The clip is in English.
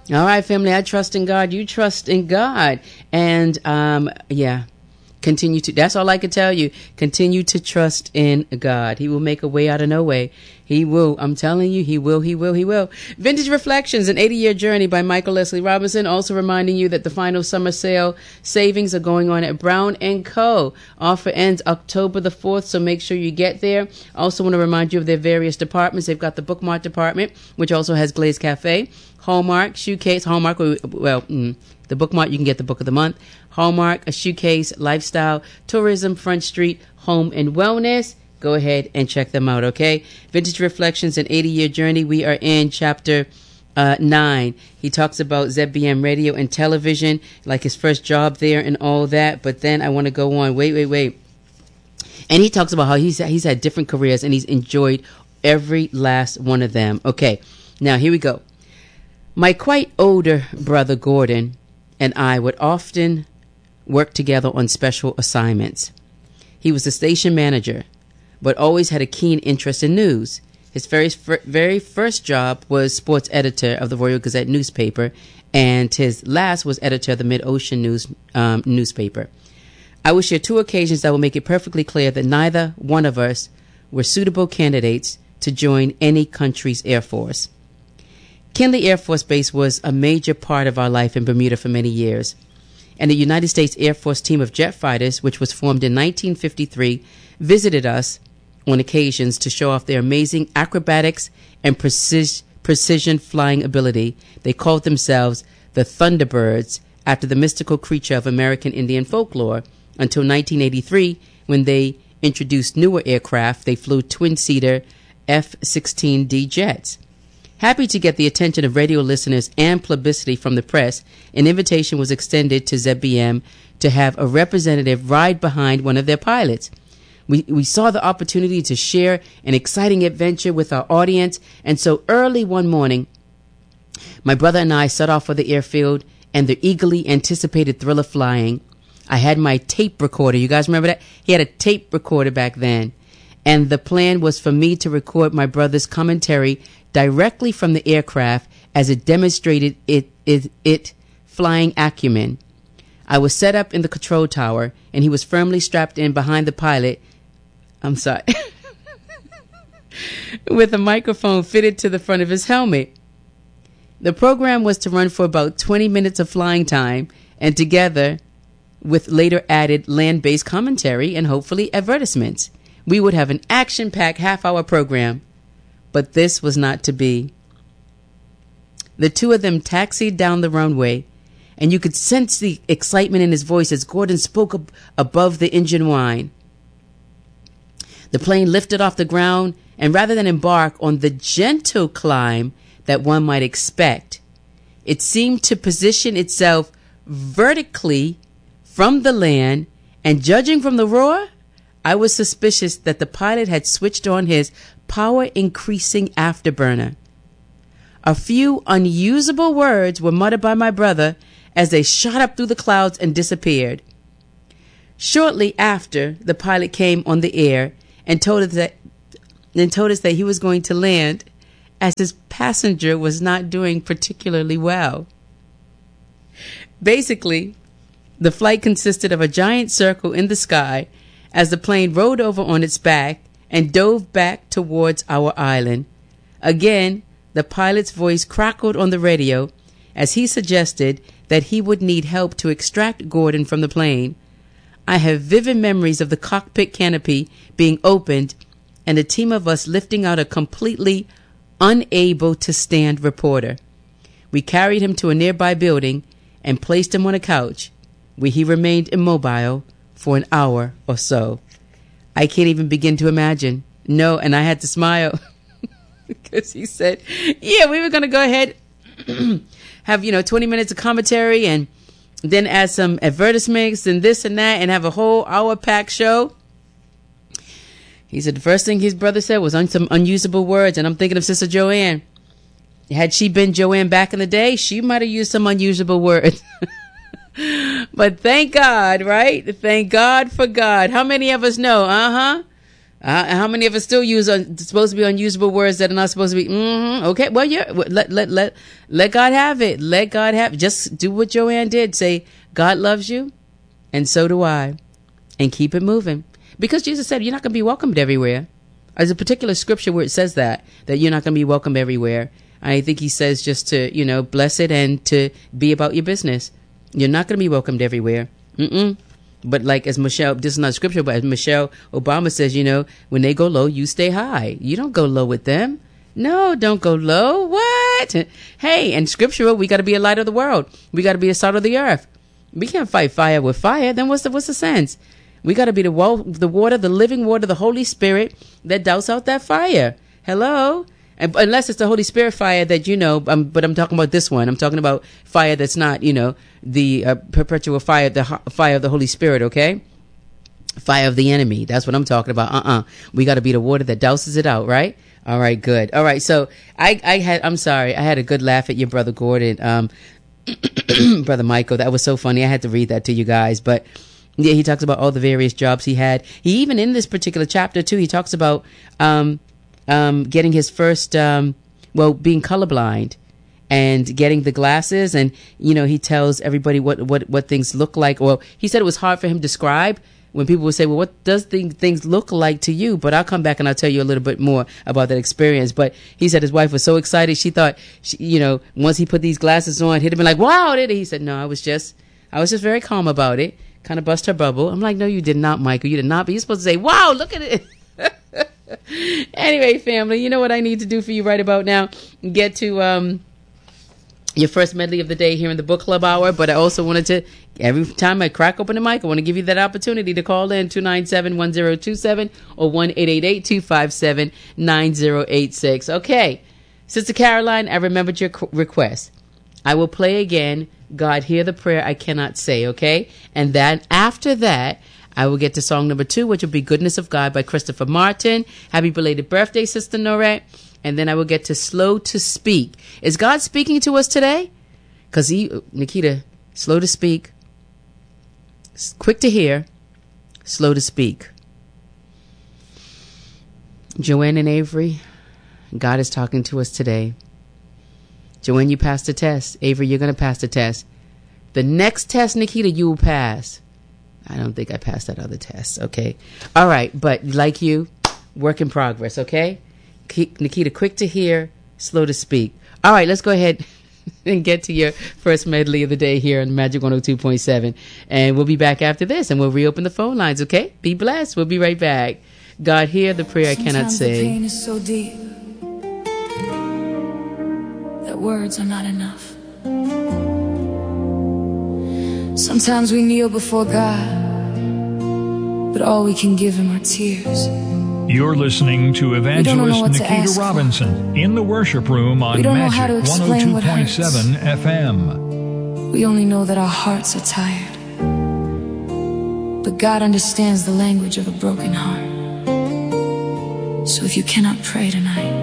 All right, family. I trust in God. You trust in God. And, yeah. Continue to, that's all I can tell you. Continue to trust in God. He will make a way out of no way. He will. I'm telling you, he will. Vintage Reflections, an 80-year journey by Michael Leslie Robinson. Also reminding you that the final summer sale savings are going on at Brown & Co. Offer ends October the 4th, so make sure you get there. Also want to remind you of their various departments. They've got the Bookmark department, which also has Glaze Cafe. Hallmark, Shoecase, Hallmark, the Bookmark, you can get the book of the month. Hallmark, a Shoecase, Lifestyle, Tourism, Front Street, Home and Wellness. Go ahead and check them out, okay? Vintage Reflections, an 80-year journey. We are in chapter 9. He talks about ZBM radio and television, like his first job there and all that. But then I want to go on. Wait. And he talks about how he's had different careers and he's enjoyed every last one of them. Okay, now here we go. My quite older brother Gordon and I would often work together on special assignments. He was the station manager, but always had a keen interest in news. His very first job was sports editor of the Royal Gazette newspaper, and his last was editor of the Mid-Ocean News newspaper. I will share two occasions that will make it perfectly clear that neither one of us were suitable candidates to join any country's Air Force. Kinley Air Force Base was a major part of our life in Bermuda for many years, and the United States Air Force team of jet fighters, which was formed in 1953, visited us on occasions to show off their amazing acrobatics and precision flying ability. They called themselves the Thunderbirds, after the mystical creature of American Indian folklore, until 1983, when they introduced newer aircraft. They flew twin-seater F-16D jets. Happy to get the attention of radio listeners and publicity from the press, an invitation was extended to ZBM to have a representative ride behind one of their pilots. We saw the opportunity to share an exciting adventure with our audience, and so early one morning, my brother and I set off for the airfield and the eagerly anticipated thrill of flying. I had my tape recorder. You guys remember that? He had a tape recorder back then. And the plan was for me to record my brother's commentary directly from the aircraft as it demonstrated it flying acumen. I was set up in the control tower, and he was firmly strapped in behind the pilot. I'm sorry. With a microphone fitted to the front of his helmet. The program was to run for about 20 minutes of flying time, and together with later added land-based commentary and hopefully advertisements, we would have an action-packed half-hour program. But this was not to be. The two of them taxied down the runway, and you could sense the excitement in his voice as Gordon spoke above the engine whine. The plane lifted off the ground, and rather than embark on the gentle climb that one might expect, it seemed to position itself vertically from the land, and judging from the roar, I was suspicious that the pilot had switched on his power-increasing afterburner. A few unusable words were muttered by my brother as they shot up through the clouds and disappeared. Shortly after, the pilot came on the air and told us that he was going to land, as his passenger was not doing particularly well. Basically, the flight consisted of a giant circle in the sky as the plane rolled over on its back and dove back towards our island. Again, the pilot's voice crackled on the radio as he suggested that he would need help to extract Gordon from the plane. I have vivid memories of the cockpit canopy being opened and a team of us lifting out a completely unable to stand reporter. We carried him to a nearby building and placed him on a couch, where he remained immobile for an hour or so. I can't even begin to imagine. No, and I had to smile because he said, yeah, we were going to go ahead, have, 20 minutes of commentary and then add some advertisements and this and that and have a whole hour-packed show. He said the first thing his brother said was some unusable words, and I'm thinking of Sister Joanne. Had she been Joanne back in the day, she might have used some unusable words. But thank God, right? Thank God for God. How many of us know? How many of us still use supposed to be unusable words that are not supposed to be? Okay, well, let God have it. Let God have. Just do what Joanne did. Say, God loves you, and so do I, and keep it moving. Because Jesus said you're not going to be welcomed everywhere. There's a particular scripture where it says that you're not going to be welcomed everywhere. I think he says just to bless it and to be about your business. You're not going to be welcomed everywhere. But like as Michelle, this is not scripture, but as Michelle Obama says, when they go low, you stay high. You don't go low with them. No, don't go low. What? Hey, and scriptural, we got to be a light of the world. We got to be the salt of the earth. We can't fight fire with fire. Then what's the sense? We got to be the water, the living water, the Holy Spirit that douse out that fire. Hello? And unless it's the Holy Spirit fire that but I'm talking about this one. I'm talking about fire that's not, the perpetual fire, the fire of the Holy Spirit, okay? Fire of the enemy. That's what I'm talking about. We got to be the water that douses it out, right? All right, good. All right, so I'm sorry. I had a good laugh at your brother Gordon, Brother Michael. That was so funny. I had to read that to you guys. But yeah, he talks about all the various jobs he had. He even in this particular chapter too, he talks about getting his first, being colorblind and getting the glasses. And, he tells everybody what things look like. Well, he said it was hard for him to describe when people would say, well, what does things look like to you? But I'll come back and I'll tell you a little bit more about that experience. But he said his wife was so excited. She thought, once he put these glasses on, he'd have been like, wow, did he? He said, no, I was just very calm about it. Kind of bust her bubble. I'm like, no, you did not, Michael. You did not. But you're supposed to say, wow, look at it. Anyway, family, you know what I need to do for you right about now? Get to your first medley of the day here in the book club hour. But I also wanted to, every time I crack open the mic, I want to give you that opportunity to call in 297-1027 or 1-888-257-9086. Okay, Sister Caroline, I remembered your request. I will play again, God, hear the prayer I cannot say, okay? And then after that, I will get to song number 2, which will be Goodness of God by Christopher Martin. Happy belated birthday, Sister Norette. And then I will get to Slow to Speak. Is God speaking to us today? Because Nikita, slow to speak, quick to hear, slow to speak. Joanne and Avery, God is talking to us today. Joanne, you passed the test. Avery, you're going to pass the test. The next test, Nikita, you will pass. I don't think I passed that other test. Okay. All right. But like you, work in progress. Okay. Nikita, quick to hear, slow to speak. All right. Let's go ahead and get to your first medley of the day here on Magic 102.7. And we'll be back after this and we'll reopen the phone lines. Okay. Be blessed. We'll be right back. God, hear the prayer I cannot say. The pain is so deep that words are not enough. Sometimes we kneel before God, but all we can give him are tears. You're listening to Evangelist Nikita Robinson in the worship room on Magic 102.7 FM. We only know that our hearts are tired, but God understands the language of a broken heart. So if you cannot pray tonight,